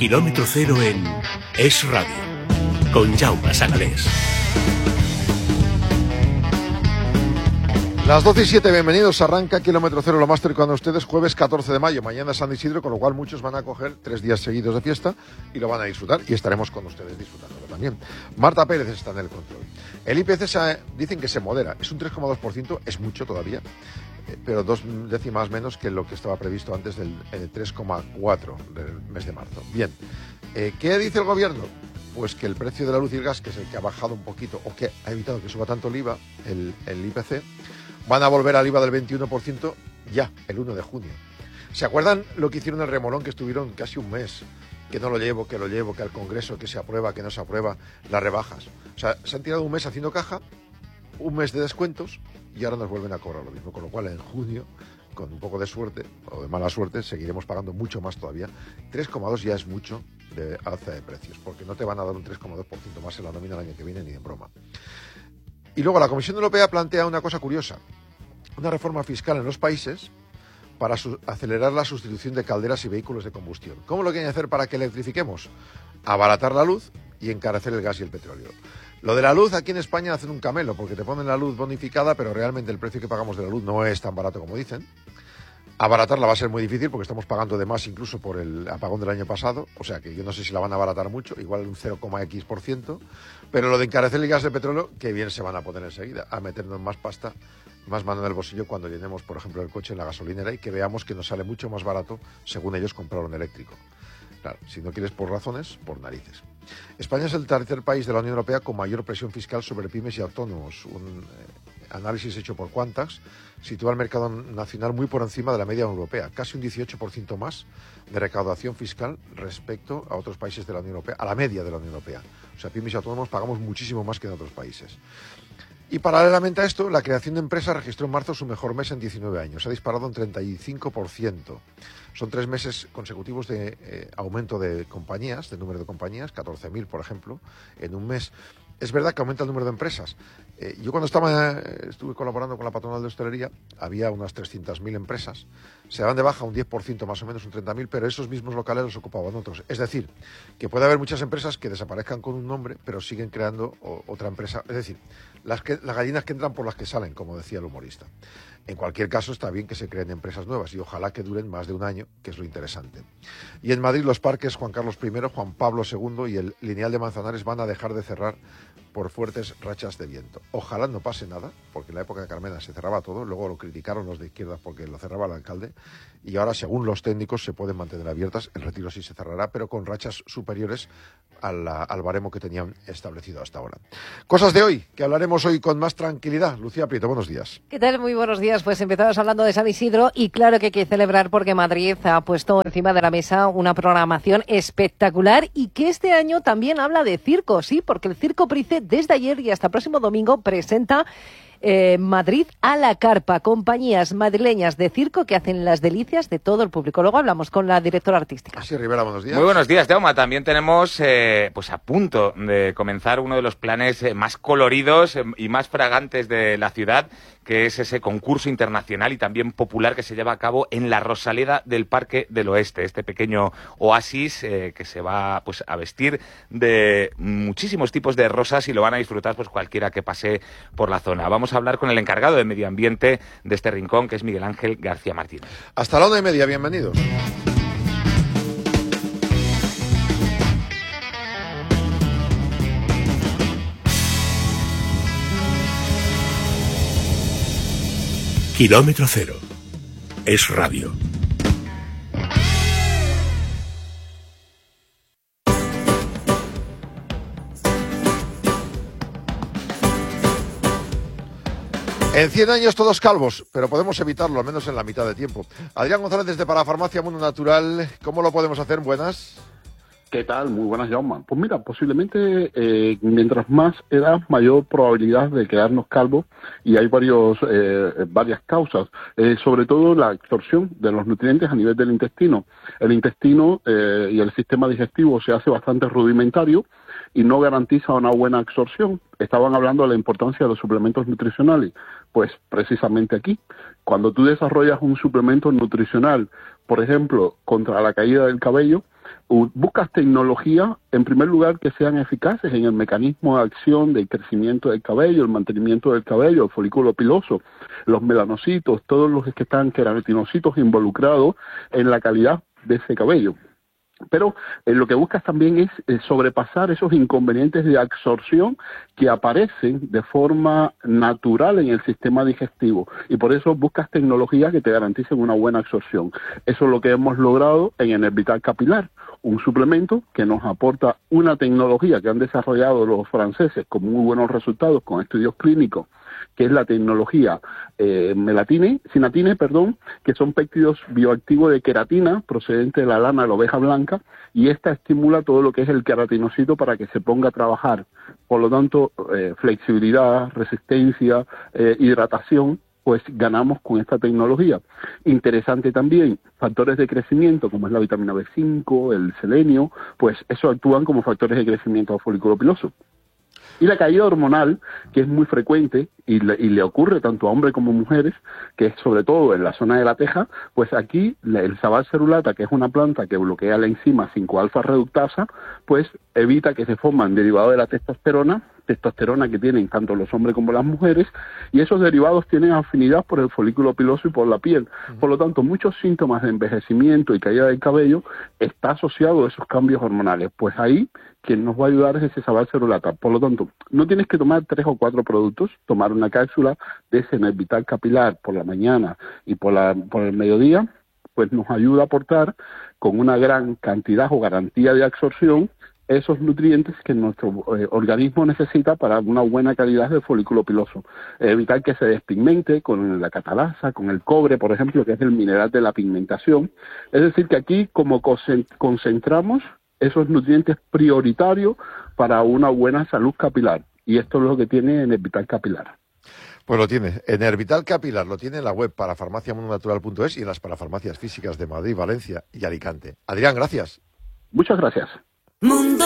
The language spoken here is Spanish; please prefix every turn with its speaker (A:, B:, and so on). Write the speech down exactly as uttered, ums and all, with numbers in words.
A: Kilómetro Cero en Es Radio, con Jaume Sagalés.
B: Las doce y siete, bienvenidos. Arranca Kilómetro Cero, lo más cercano a ustedes, jueves catorce de mayo. Mañana es San Isidro, con lo cual muchos van a coger tres días seguidos de fiesta y lo van a disfrutar, y estaremos con ustedes disfrutándolo también. Marta Pérez está en el control. El I P C se, dicen que se modera, es un tres coma dos por ciento, es mucho todavía, pero dos décimas menos que lo que estaba previsto antes del tres coma cuatro del mes de marzo. Bien, eh, ¿qué dice el gobierno? Pues que el precio de la luz y el gas, que es el que ha bajado un poquito, o que ha evitado que suba tanto el I V A, el, el I P C, van a volver al I V A del veintiuno por ciento ya, el uno de junio. ¿Se acuerdan lo que hicieron en el remolón, que estuvieron casi un mes? Que no lo llevo, que lo llevo, que al Congreso, que se aprueba, que no se aprueba, las rebajas. O sea, se han tirado un mes haciendo caja, un mes de descuentos, y ahora nos vuelven a cobrar lo mismo. Con lo cual, en junio, con un poco de suerte, o de mala suerte, seguiremos pagando mucho más todavía. tres coma dos ya es mucho de alza de precios, porque no te van a dar un tres coma dos por ciento más en la nómina el año que viene, ni de broma. Y luego la Comisión Europea plantea una cosa curiosa, una reforma fiscal en los países para su- acelerar la sustitución de calderas y vehículos de combustión. ¿Cómo lo quieren hacer para que electrifiquemos? Abaratar la luz y encarecer el gas y el petróleo. Lo de la luz aquí en España hacen un camelo, porque te ponen la luz bonificada, pero realmente el precio que pagamos de la luz no es tan barato como dicen. Abaratarla va a ser muy difícil porque estamos pagando de más incluso por el apagón del año pasado, o sea que yo no sé si la van a abaratar mucho, igual un cero coma x por ciento, pero lo de encarecer el gas de petróleo, que bien se van a poner enseguida, a meternos más pasta, más mano en el bolsillo cuando llenemos, por ejemplo, el coche en la gasolinera y que veamos que nos sale mucho más barato, según ellos, comprar un eléctrico. Claro, si no quieres por razones, por narices. España es el tercer país de la Unión Europea con mayor presión fiscal sobre pymes y autónomos. Un eh, análisis hecho por Quantax sitúa el mercado nacional muy por encima de la media europea, casi un dieciocho por ciento más de recaudación fiscal respecto a otros países de la Unión Europea, a la media de la Unión Europea. O sea, pymes y autónomos pagamos muchísimo más que en otros países. Y paralelamente a esto, la creación de empresas registró en marzo su mejor mes en diecinueve años. Se ha disparado un treinta y cinco por ciento. Son tres meses consecutivos de eh, aumento de compañías, de número de compañías, catorce mil, por ejemplo, en un mes. Es verdad que aumenta el número de empresas. Eh, yo cuando estaba, eh, estuve colaborando con la patronal de hostelería, había unas trescientas mil empresas. Se dan de baja un diez por ciento más o menos, un treinta mil, pero esos mismos locales los ocupaban otros. Es decir, que puede haber muchas empresas que desaparezcan con un nombre, pero siguen creando o, otra empresa. Es decir, las, que, las gallinas que entran por las que salen, como decía el humorista. En cualquier caso, está bien que se creen empresas nuevas y ojalá que duren más de un año, que es lo interesante. Y en Madrid los parques Juan Carlos primero, Juan Pablo segundo y el Lineal de Manzanares van a dejar de cerrar por fuertes rachas de viento. Ojalá no pase nada, porque en la época de Carmena se cerraba todo, luego lo criticaron los de izquierdas porque lo cerraba el alcalde, y ahora, según los técnicos, se pueden mantener abiertas. El Retiro sí se cerrará, pero con rachas superiores al, al baremo que tenían establecido hasta ahora. Cosas de hoy, que hablaremos hoy con más tranquilidad. Lucía Prieto, buenos días.
C: ¿Qué tal? Muy buenos días. Pues empezamos hablando de San Isidro y claro que hay que celebrar porque Madrid ha puesto encima de la mesa una programación espectacular y que este año también habla de circo, sí, porque el Circo Price desde ayer y hasta el próximo domingo presenta Eh, Madrid a la carpa, compañías madrileñas de circo que hacen las delicias de todo el público. Luego hablamos con la directora artística.
B: Sí, Rivera, buenos días.
D: Muy buenos días, Jaume. También tenemos eh, pues a punto de comenzar uno de los planes eh, más coloridos eh, y más fragantes de la ciudad, que es ese concurso internacional y también popular que se lleva a cabo en la Rosaleda del Parque del Oeste, este pequeño oasis eh, que se va pues a vestir de muchísimos tipos de rosas y lo van a disfrutar pues cualquiera que pase por la zona. Vamos a hablar con el encargado de medio ambiente de este rincón, que es Miguel Ángel García Martínez.
B: Hasta la una y media, bienvenidos.
A: Kilómetro Cero. Es Radio.
B: En cien años todos calvos, pero podemos evitarlo, al menos en la mitad de tiempo. Adrián González desde Parafarmacia Mundo Natural. ¿Cómo lo podemos hacer? Buenas.
E: ¿Qué tal? Muy buenas, Jaume. Pues mira, posiblemente eh, mientras más edad, mayor probabilidad de quedarnos calvos y hay varios eh, varias causas, eh, sobre todo la absorción de los nutrientes a nivel del intestino. El intestino eh, y el sistema digestivo se hace bastante rudimentario y no garantiza una buena absorción. Estaban hablando de la importancia de los suplementos nutricionales. Pues precisamente aquí, cuando tú desarrollas un suplemento nutricional, por ejemplo, contra la caída del cabello, buscas tecnología, en primer lugar, que sean eficaces en el mecanismo de acción del crecimiento del cabello, el mantenimiento del cabello, el folículo piloso, los melanocitos, todos los que están queratinocitos involucrados en la calidad de ese cabello. Pero eh, lo que buscas también es eh, sobrepasar esos inconvenientes de absorción que aparecen de forma natural en el sistema digestivo, y por eso buscas tecnologías que te garanticen una buena absorción. Eso es lo que hemos logrado en Enervital Capilar, un suplemento que nos aporta una tecnología que han desarrollado los franceses con muy buenos resultados, con estudios clínicos, que es la tecnología eh, melatine, sinatine, perdón, que son péptidos bioactivos de queratina procedente de la lana de la oveja blanca, y esta estimula todo lo que es el queratinocito para que se ponga a trabajar. Por lo tanto, eh, flexibilidad, resistencia, eh, hidratación, pues ganamos con esta tecnología. Interesante también, factores de crecimiento como es la vitamina B cinco, el selenio, pues eso actúan como factores de crecimiento al folículo piloso. Y la caída hormonal, que es muy frecuente y le, y le ocurre tanto a hombres como a mujeres, que es sobre todo en la zona de la teja, pues aquí el sabal cerulata, que es una planta que bloquea la enzima cinco alfa reductasa, pues evita que se forman derivados de la testosterona, testosterona que tienen tanto los hombres como las mujeres, y esos derivados tienen afinidad por el folículo piloso y por la piel. Por lo tanto, muchos síntomas de envejecimiento y caída del cabello está asociado a esos cambios hormonales. Pues ahí quien nos va a ayudar es ese sabal cerulata. Por lo tanto, no tienes que tomar tres o cuatro productos, tomar una cápsula de ese Enervital Capilar por la mañana y por, la, por el mediodía, pues nos ayuda a aportar con una gran cantidad o garantía de absorción esos nutrientes que nuestro eh, organismo necesita para una buena calidad de folículo piloso. Evitar que se despigmente con la catalasa, con el cobre, por ejemplo, que es el mineral de la pigmentación. Es decir, que aquí como concentramos esos nutrientes prioritarios para una buena salud capilar. Y esto es lo que tiene Enervital Capilar.
B: Pues lo tiene. Enervital Capilar lo tiene en la web para farmacia mundo natural punto es y en las parafarmacias físicas de Madrid, Valencia y Alicante. Adrián, gracias.
E: Muchas gracias.
F: Mundo